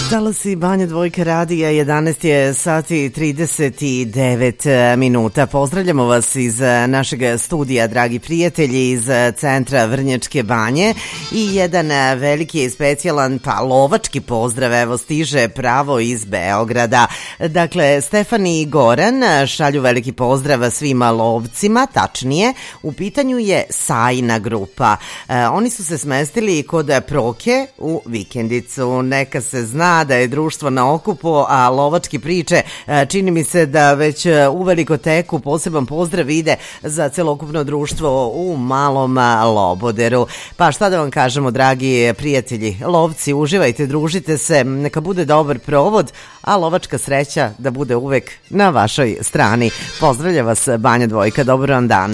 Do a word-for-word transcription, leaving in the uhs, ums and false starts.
Talasi Banja Dvojka radija, jedanaest je sati trideset devet minuta. Pozdravljamo vas iz našeg studija, dragi prijatelji, iz centra Vrnjačke Banje i jedan veliki i specijalan, pa lovački pozdrav, evo stiže pravo iz Beograda. Dakle, Stefani i Goran šalju veliki pozdrav svima lovcima, tačnije, u pitanju je Sajna grupa. E, oni su se smestili kod Proke u vikendicu. Neka se zna da je društvo na okupu, a lovački priče čini mi se da već uveliko teku. Poseban pozdrav ide za celokupno društvo u Malom Loboderu. Pa šta da vam kažemo, dragi prijatelji, lovci, uživajte, družite se, neka bude dobar provod, a lovačka sreća da bude uvek na vašoj strani. Pozdravlja vas Banja Dvojka, dobro vam dan.